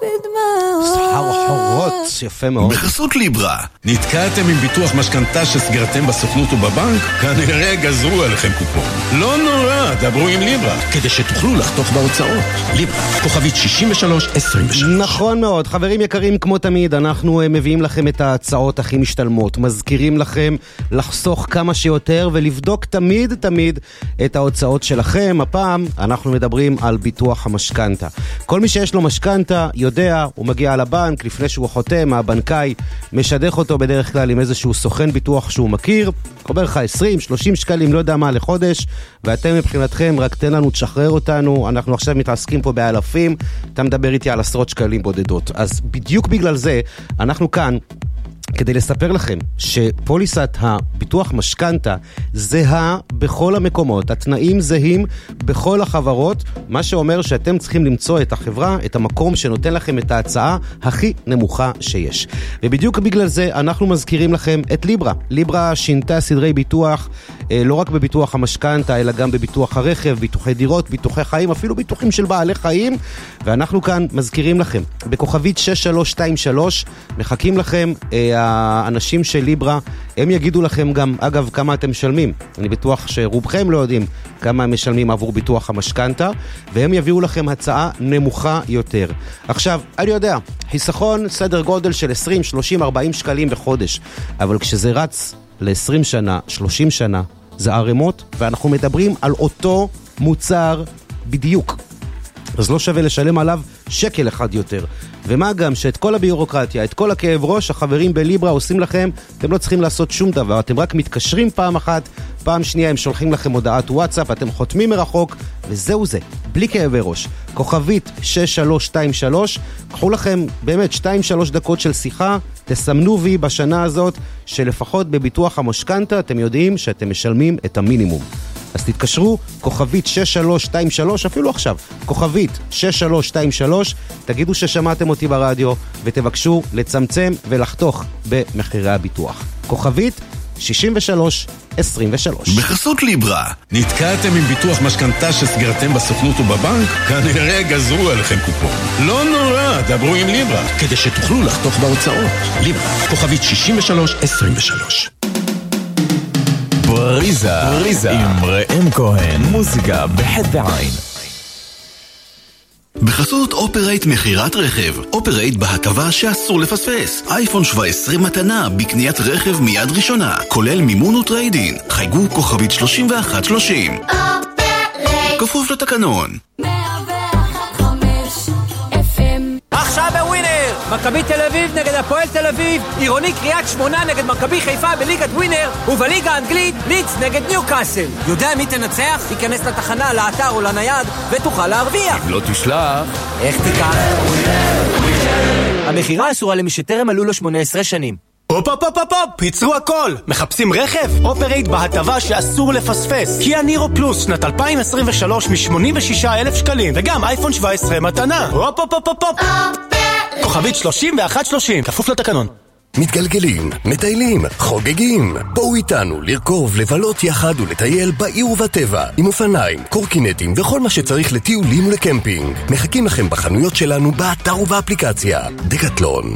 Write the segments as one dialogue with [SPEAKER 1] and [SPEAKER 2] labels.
[SPEAKER 1] בדמעות.
[SPEAKER 2] סחרוחות, יפה מאוד.
[SPEAKER 3] בחסות ליברה, נתקעתם עם ביטוח משכנתה שסגרתם בסוכנות ובבנק? כנראה גזרו עליכם קופון. לא נורא, דברו עם ליברה, כדי שתוכלו לחתוך בהוצאות. ליברה, כוכבית 6323.
[SPEAKER 2] נכון מאוד, חברים יקרים, כמו תמיד, אנחנו מביאים לכם את ההצעות הכי משתלמות, מזכירים לכם לחסוך כמה שיותר ולבדוק תמיד את ההוצאות שלכם. הפעם אנחנו מדברים על ביטוח המשכנתה. כל מי שיש לו משכנתה יודע, הוא מגיע לבנק, לפני שהוא חותם, הבנקאי משדך אותו בדרך כלל עם איזשהו סוכן ביטוח שהוא מכיר, קובר לך 20-30 שקלים, לא יודע מה, לחודש, ואתם מבחינתכם רק תן לנו, תשחרר אותנו, אנחנו עכשיו מתעסקים פה באלפים, אתה מדבר איתי על עשרות שקלים בודדות. אז בדיוק בגלל זה אנחנו כאן כדי לספר לכם שפוליסת הביטוח משכנתה זהה בכל המקומות, התנאים זהים בכל החברות, מה שאומר שאתם צריכים למצוא את החברה, את המקום שנותן לכם את ההצעה הכי נמוכה שיש. ובדיוק בגלל זה אנחנו מזכירים לכם את ליברה. ליברה שינתה סדרי ביטוח, לא רק בביטוח המשכנתה, אלא גם בביטוח הרכב, ביטוחי דירות, ביטוחי חיים, אפילו ביטוחים של בעלי חיים, ואנחנו כאן מזכירים לכם, בכוכבית 6323, מחכים לכם האנשים של ליברה, הם יגידו לכם גם, אגב, כמה אתם משלמים. אני בטוח שרובכם לא יודעים כמה הם משלמים עבור ביטוח המשכנתה, והם יביאו לכם הצעה נמוכה יותר. עכשיו, אני יודע, חיסכון סדר גודל של 20, 30, 40 שקלים בחודש, אבל כשזה רץ ל-20 שנה, 30 שנה, זה ערימות, ואנחנו מדברים על אותו מוצר בדיוק. אז לא שווה לשלם עליו שקל אחד יותר. ומה גם שאת כל הביורוקרטיה, את כל הכאב ראש, החברים בליברה עושים לכם, אתם לא צריכים לעשות שום דבר, אתם רק מתקשרים פעם אחת, פעם שנייה הם שולחים לכם הודעת וואטסאפ, אתם חותמים מרחוק, וזהו זה, בלי כאב ראש. כוכבית 6323, קחו לכם באמת 2-3 דקות של שיחה, תסמנו וי בשנה הזאת, שלפחות בביטוח המשכנתה אתם יודעים שאתם משלמים את המינימום. אז תתקשרו, כוכבית 6323, אפילו עכשיו, כוכבית 6323, תגידו ששמעתם אותי ברדיו, ותבקשו לצמצם ולחתוך במחירי הביטוח. כוכבית 6323.
[SPEAKER 3] בחסות ליברה, נתקעתם עם ביטוח משכנתה שסגרתם בסוכנות ובבנק? כנראה גזרו עליכם קופון. לא נורא, דברו עם ליברה, כדי שתוכלו לחתוך בהוצאות. ליברה, כוכבית 6323.
[SPEAKER 4] בריזה עם ראם כהן, מוזיקה בחד ועין.
[SPEAKER 3] בחסות אופרייט מחירת רכב. אופרייט בהטבה שאסור לפספס. אייפון 17 מתנה בקניית רכב מיד ראשונה, כולל מימון וטריידין. חייגו כוכבית 3130. אופרייט, כפוף לתקנון.
[SPEAKER 1] 101.5 FM.
[SPEAKER 5] עכשיו בווינר, מכבי תל אביב נגד הפועל תל אביב, עירוני קריית שמונה נגד מכבי חיפה בליגת ווינר, ובליגה האנגלית לידס נגד ניוקאסל. יודע מי תנצח? תיכנס לתחנה, לאתר או לנייד ותוכל להרוויח.
[SPEAKER 4] אם לא תשלח,
[SPEAKER 5] איך תיקח? המחירה אסורה למי שטרם מלאו לו 18 שנים.
[SPEAKER 6] הופ, פיצרו הכל. מחפשים רכב? אופרייט בהטבה שאסור לפספס. קיה נירו פלוס שנת 2023 מ-86,000 שקלים, וגם אייפון 17 מתנה. הופ. כוכבית 3130, כפוף לתקנון.
[SPEAKER 7] מתגלגלים, מטיילים, חוגגים. בואו איתנו לרכוב, לבלות יחד ולטייל בעיר ובטבע, עם אופניים, קורקינטים וכל מה שצריך לטיולים ולקמפינג. מחכים לכם בחנויות שלנו, באתר ובאפליקציה. דקטלון.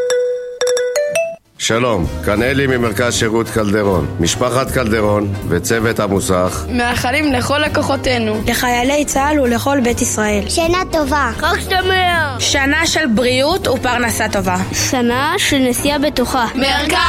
[SPEAKER 8] שלום, כאן אלי ממרכז שירות קלדרון, משפחת קלדרון וצוות המוסך.
[SPEAKER 9] מאחלים לכל לקוחותינו, לחיילי צה"ל ולכל בית ישראל,
[SPEAKER 10] שנה טובה,
[SPEAKER 9] חג שמח, שנה של בריאות ופרנסה טובה,
[SPEAKER 10] שנה של נסיעה בטוחה.
[SPEAKER 9] מרכז